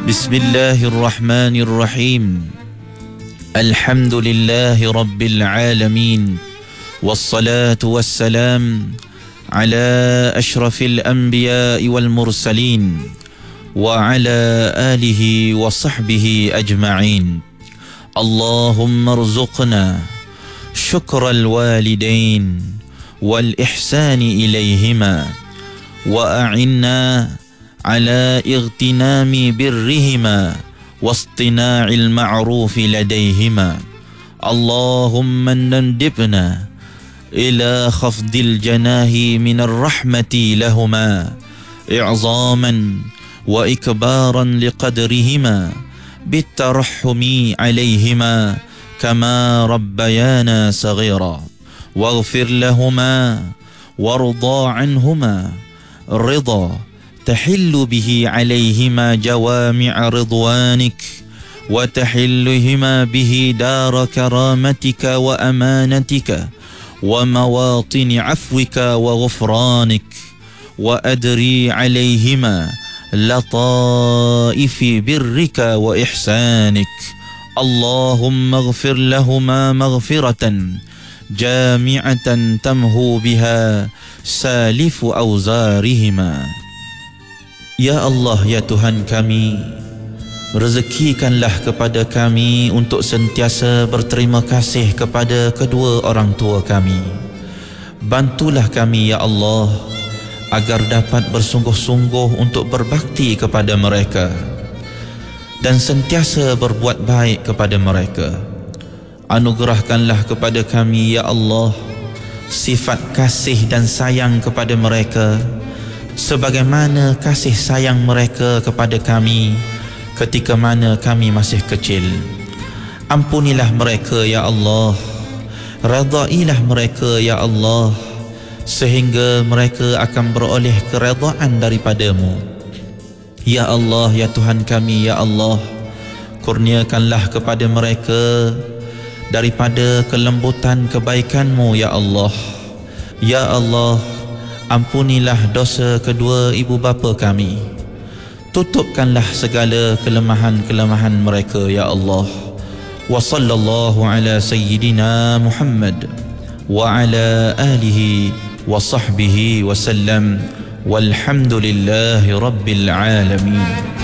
Bismillahirrahmanirrahim. Alhamdulillahi Rabbil Alamin. Wassalatu wassalam ala ashrafil anbiya'i wal mursalin wa ala alihi wa sahbihi ajma'in. Allahumma rzuqna syukral walidain wal ihsani ilayhima wa a'inna ala igtinami birrihima wastina'il ma'rufi ladayhima. Allahumma nandibna ila khafdil janahi minar rahmati lahuma i'zaman wa ikbaran liqadrihima bitarahhumi alayhima kama rabbayana saghira waghfir lahuma warda anhuma rida تحل به عليهما جوامع رضوانك وتحلهما به دار كرامتك وأمانتك ومواطن عفوك وغفرانك وأدري عليهما لطائف برك وإحسانك. اللهم اغفر لهما مغفرة جامعة تمهو بها سالف أوزارهما. Ya Allah, ya Tuhan kami, rezekikanlah kepada kami untuk sentiasa berterima kasih kepada kedua orang tua kami. Bantulah kami, ya Allah, agar dapat bersungguh-sungguh untuk berbakti kepada mereka dan sentiasa berbuat baik kepada mereka. Anugerahkanlah kepada kami, ya Allah, sifat kasih dan sayang kepada mereka sebagaimana kasih sayang mereka kepada kami ketika mana kami masih kecil. Ampunilah mereka, ya Allah, redailah mereka, ya Allah, sehingga mereka akan beroleh keredaan daripadamu. Ya Allah, ya Tuhan kami, ya Allah, kurniakanlah kepada mereka daripada kelembutan kebaikanmu, ya Allah. Ya Allah, ampunilah dosa kedua ibu bapa kami. Tutupkanlah segala kelemahan-kelemahan mereka, ya Allah. Wa sallallahu ala sayyidina Muhammad wa ala alihi wa sahbihi wa sallam. Walhamdulillahi rabbil alamin.